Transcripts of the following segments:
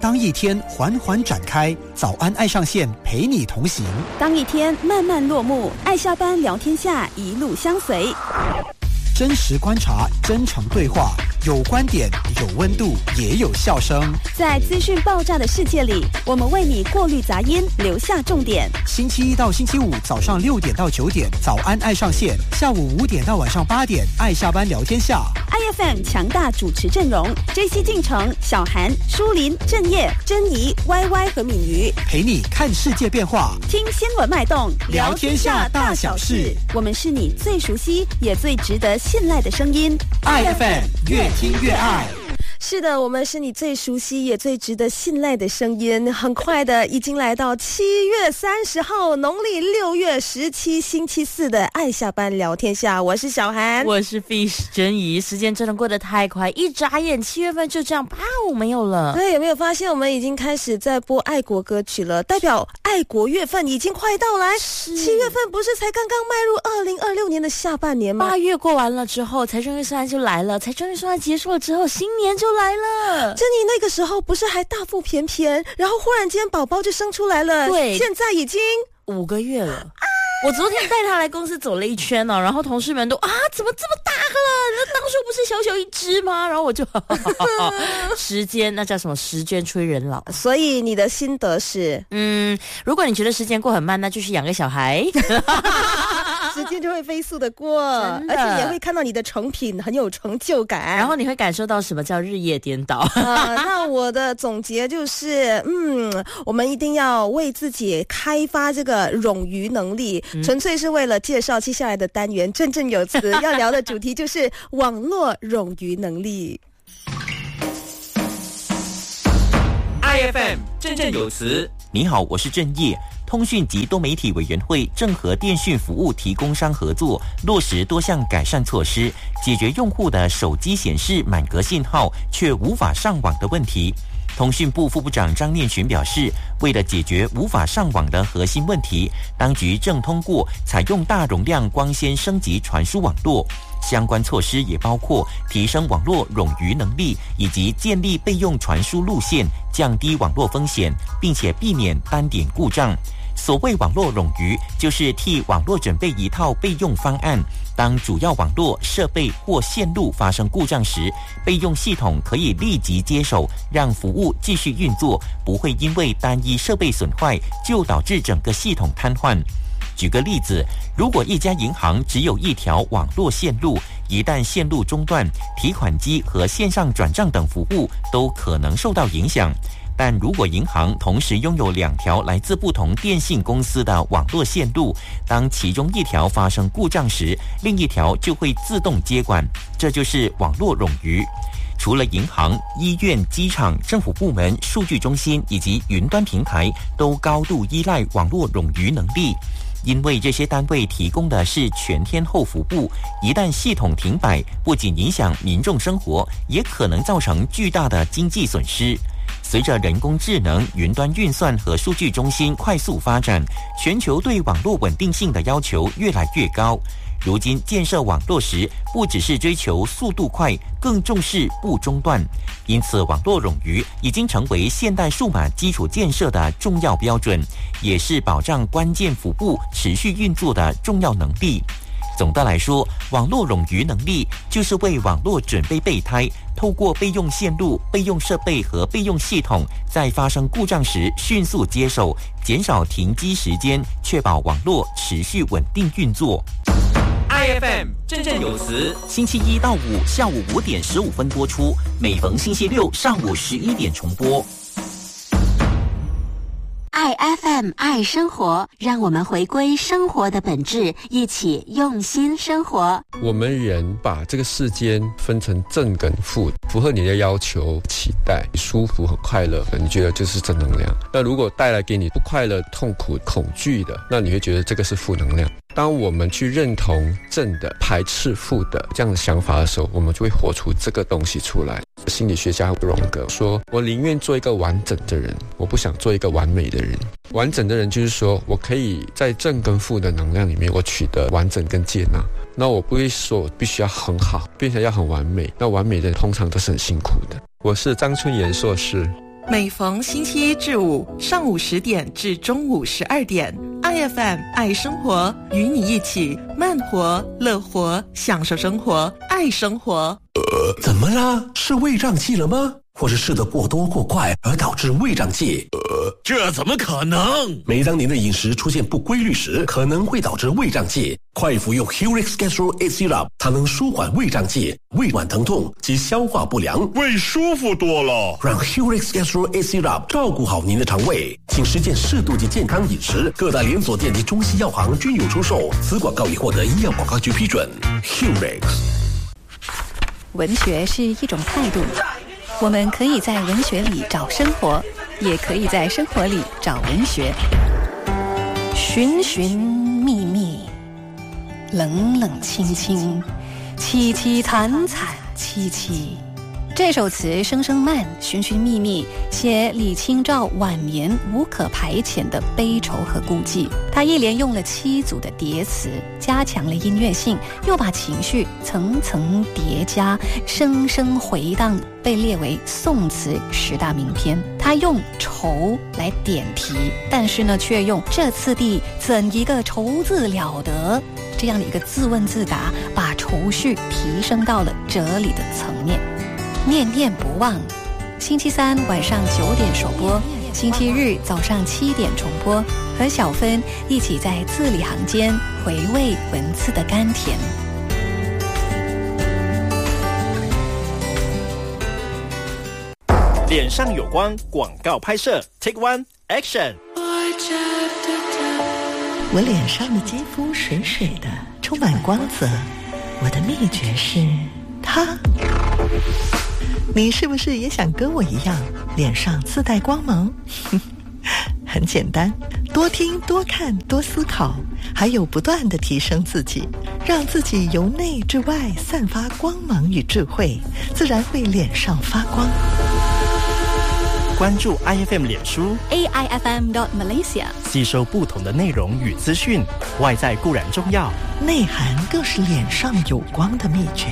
当一天缓缓展开，早安爱上线陪你同行。 当一天慢慢落幕，爱下班聊天下一路相随。 真实观察，真诚对话，有观点，有温度，也有笑声。 在资讯爆炸的世界里，我们为你过滤杂音，留下重点。 星期一到星期五早上6点到9点，早安爱上线；下午5点到晚上8点，爱下班聊天下。 IFM 强大主持阵容 ：JC 进城、小韩、舒林、郑业、珍妮、YY 和敏瑜， 陪你看世界变化， 听新闻脉动， 聊天下大小事。 我们是你最熟悉也最值得信赖的声音。 IFM 越听越爱。 是的，我们是你最熟悉也最值得信赖的声音。很快的，已经来到7月30号，农历6月17星期四的爱下班聊天下，我是小韩， 我是 Fish 珍怡。时间真的过得太快，一眨眼7月份就这样没有了。 对，有没有发现我们已经开始在播爱国歌曲了？代表爱国月份已经快到来。7月份不是才刚刚迈入2026年的下半年吗？ 8月过完了之后，财政预算案就来了，财政预算案结束了之后，新年就来了。 珍妮那个时候不是还大腹便便，然后忽然间宝宝就生出来了。 对， 现在已经 5个月了。我昨天带他来公司走了一圈呢，然后同事们都怎么这么大了？那当初不是小小一只吗？然后我就时间那叫什么？时间催人老。 所以你的心得是， 如果你觉得时间过很慢，那就去养个小孩。 时间就会飞速的过，而且你也会看到你的成品，很有成就感。 然后你会感受到什么叫日夜颠倒。 那我的总结就是，我们一定要为自己开发这个冗余能力，纯粹是为了介绍接下来的单元振振有词要聊的主题就是网络冗余能力。 IFM 振振有词。你好，我是郑业。通讯及多媒体委员会正和电讯服务提供商合作，落实多项改善措施，解决用户的手机显示满格信号却无法上网的问题。通讯部副部长张念群表示，为了解决无法上网的核心问题，当局正通过采用大容量光纤升级传输网络，相关措施也包括提升网络冗余能力，以及建立备用传输路线，降低网络风险，并且避免单点故障。所谓网络冗余，就是替网络准备一套备用方案，当主要网络设备或线路发生故障时，备用系统可以立即接手，让服务继续运作，不会因为单一设备损坏就导致整个系统瘫痪。举个例子，如果一家银行只有一条网络线路，一旦线路中断，提款机和线上转账等服务都可能受到影响。但如果银行同时拥有2条来自不同电信公司的网络线路，当其中一条发生故障时，另一条就会自动接管，这就是网络冗余。除了银行、医院、机场、政府部门、数据中心以及云端平台都高度依赖网络冗余能力，因为这些单位提供的是全天候服务，一旦系统停摆，不仅影响民众生活，也可能造成巨大的经济损失。随着人工智能、云端运算和数据中心快速发展，全球对网络稳定性的要求越来越高。如今建设网络时，不只是追求速度快，更重视不中断。因此，网络冗余已经成为现代数码基础建设的重要标准，也是保障关键服务持续运作的重要能力。总的来说，网络冗余能力就是为网络准备备胎，透过备用线路、备用设备和备用系统，在发生故障时迅速接手，减少停机时间，确保网络持续稳定运作。 IFM 振振有词， 星期一到五下午5点15分播出，每逢星期六上午11点重播。 爱 FM 爱生活，让我们回归生活的本质，一起用心生活。 我们人把这个世间分成正跟负，符合你的要求、期待、舒服和快乐，你觉得就是正能量。那如果带来给你不快乐、痛苦、恐惧的，那你会觉得这个是负能量。当我们去认同正的、排斥负的这样的想法的时候，我们就会活出这个东西出来。心理学家荣格说，我宁愿做一个完整的人，我不想做一个完美的人。完整的人就是说，我可以在正跟负的能量里面，我取得完整跟接纳。那我不会说我必须要很好，并且要很完美。那完美的人通常都是很辛苦的。我是张春妍硕士。 每逢星期一至五上午10点至中午12点 ，IFM 爱生活，与你一起慢活、乐活，享受生活，爱生活。 怎么啦？是胃胀气了吗？或是吃得过多过快而导致胃胀气？ 这怎么可能？ 每当您的饮食出现不规律时，可能会导致胃胀气。快服用 Hurix Gastro A Syrup， 它能舒缓胃胀气、胃脘疼痛及消化不良， 胃舒服多了。 让 Hurix Gastro A Syrup 照顾好您的肠胃，请实践适度及健康饮食。各大连锁店及中西药行均有出售。此广告已获得医药广告局批准。Hurix。 文学是一种态度，我们可以在文学里找生活，也可以在生活里找文学。寻寻觅觅，冷冷清清，凄凄惨惨戚戚。这首词声声慢，寻寻觅觅，写李清照晚年无可排遣的悲愁和孤寂。他一连用了7组的叠词，加强了音乐性，又把情绪层层叠加，声声回荡，被列为宋词10大名篇。他用愁来点题，但是呢，却用这次第怎一个愁字了得这样的一个自问自答，把愁绪提升到了哲理的层面。念念不忘，星期三晚上9点首播，星期日早上7点重播，和小芬一起在字里行间回味文字的甘甜。 脸上有光广告拍摄 Take One Action。 我脸上的肌肤水水的，充满光泽，我的秘诀是它。你是不是也想跟我一样脸上自带光芒？很简单，多听多看多思考，还有不断地提升自己，让自己由内至外散发光芒与智慧，自然会脸上发光。 关注 IFM 脸书 AIFM.Malaysia， 吸收不同的内容与资讯，外在固然重要， 内涵更是脸上有光的秘诀。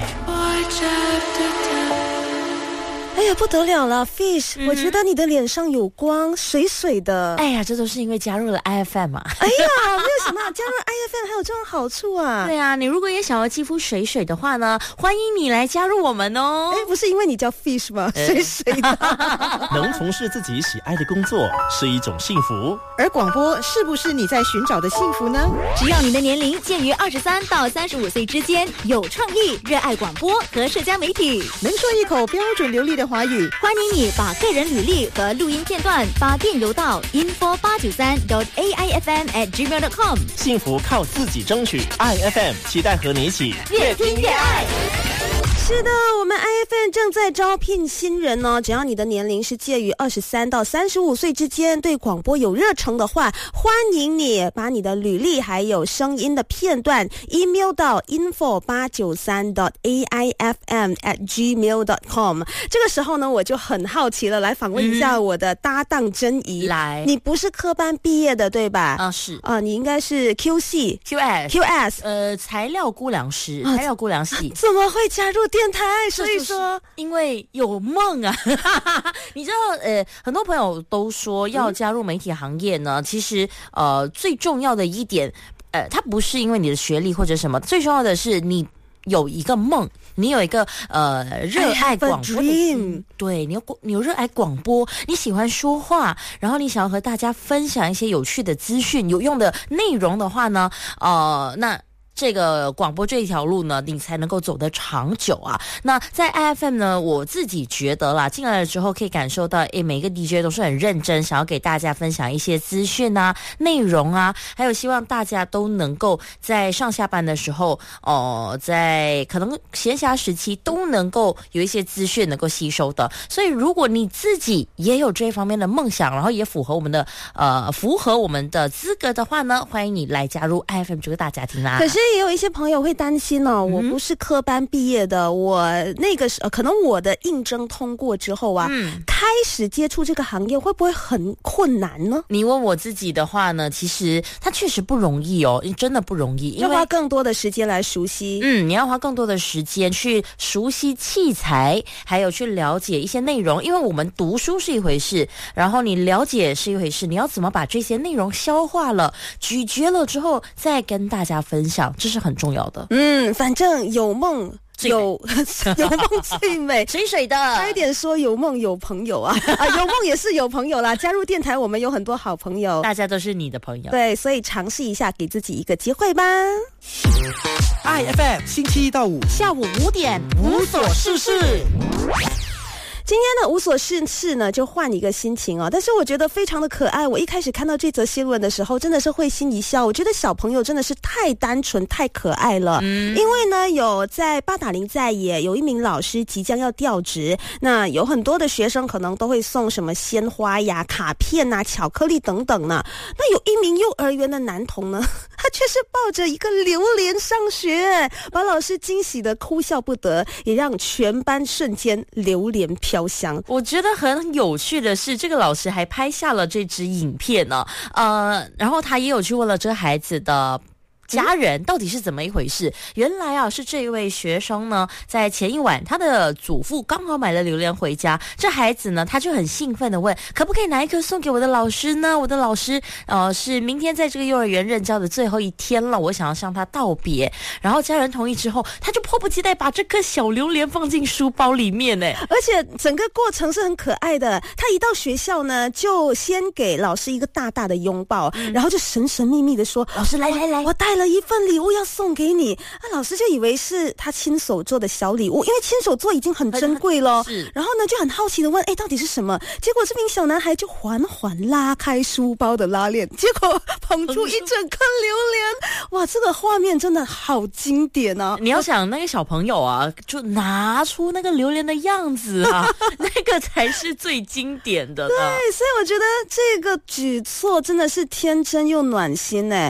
哎呀，不得了了 ，Fish，我觉得你的脸上有光，水水的。 哎呀，这都是因为加入了 IFM 啊。 哎呀，没有什么加入 IFM 还有这种好处啊。 对啊，你如果也想要肌肤水水的话呢，欢迎你来加入我们哦。 哎，不是因为你叫 Fish 吗？水水的。 能从事自己喜爱的工作是一种幸福。 而广播是不是你在寻找的幸福呢？ 只要你的年龄介于23到35岁之间，有创意，热爱广播和社交媒体， 能说一口标准流利的华语， 欢迎你把个人履历和录音片段发电邮到 info893.aifm@gmail.com。 幸福靠自己争取， IFM 期待和你一起越听越爱。 是的，我们 IFM 正在招聘新人哦。只要你的年龄是介于23到35岁之间，对广播有热诚的话，欢迎你把你的履历还有声音的片段 email 到 info893.aifm@gmail.com。 这个时候呢，我就很好奇了，来访问一下我的搭档珍怡。 来， 你不是科班毕业的对吧？ 啊，是啊，你应该是 QS 材料估量师，材料估量系。 怎么会加入电台？所以说， 因为有梦啊。你知道，很多朋友都说要加入媒体行业呢，其实最重要的一点，它不是因为你的学历或者什么，最重要的是你有一个梦，你有一个热爱广播的心，对，你有热爱广播，你喜欢说话，然后你想要和大家分享一些有趣的资讯、有用的内容的话呢，那这个广播这一条路呢，你才能够走得长久啊。那在 IFM 呢，我自己觉得啦，进来了之后可以感受到，每个 DJ 都是很认真，想要给大家分享一些资讯啊、内容啊，还有希望大家都能够在上下班的时候，在可能闲暇时期都能够有一些资讯能够吸收的。所以，如果你自己也有这方面的梦想，然后也符合我们的资格的话呢，欢迎你来加入 IFM 这个大家庭啦。 可是以也有一些朋友会担心哦，我不是科班毕业的，我那个可能我的应征通过之后啊，开始接触这个行业会不会很困难呢？ 你问我自己的话呢，其实它确实不容易哦，真的不容易， 要花更多的时间来熟悉。 你要花更多的时间去熟悉器材，还有去了解一些内容，因为我们读书是一回事，然后你了解是一回事，你要怎么把这些内容消化了、咀嚼了之后，再跟大家分享，这是很重要的。 反正有梦。有梦最美， 水水的。 差一点说有梦有朋友啊，有梦也是有朋友啦。加入电台，我们有很多好朋友， 大家都是你的朋友。 对，所以尝试一下，给自己一个机会吧。 IFM 星期一到五下午5点，无所事事。 今天呢，无所事事呢，就换一个心情哦。但是我觉得非常的可爱。我一开始看到这则新闻的时候，真的是会心一笑。我觉得小朋友真的是太单纯、太可爱了。因为呢，有在八达岭在野有一名老师即将要调职，那有很多的学生可能都会送什么鲜花呀、卡片啊、巧克力等等呢。那有一名幼儿园的男童呢，他却是抱着一个榴莲上学，把老师惊喜的哭笑不得，也让全班瞬间榴莲飘香。 我觉得很有趣的是，这个老师还拍下了这支影片呢，然后他也有去问了这个孩子的家人到底是怎么一回事。原来啊，是这一位学生呢，在前一晚他的祖父刚好买了榴莲回家，这孩子呢他就很兴奋的问，可不可以拿一颗送给我的老师呢？我的老师是明天在这个幼儿园任教的最后一天了，我想要向他道别。然后家人同意之后，他就迫不及待把这颗小榴莲放进书包里面呢， 而且整个过程是很可爱的。他一到学校呢，就先给老师一个大大的拥抱，然后就神神秘秘的说， 老师来， 我带了一份礼物要送给你。老师就以为是他亲手做的小礼物，因为亲手做已经很珍贵了。然后呢就很好奇的问，到底是什么？结果这名小男孩就缓缓拉开书包的拉链，结果捧出一整颗榴莲。哇，这个画面真的好经典啊！ 你要想那个小朋友啊，就拿出那个榴莲的样子啊，那个才是最经典的。 对，所以我觉得这个举措真的是天真又暖心。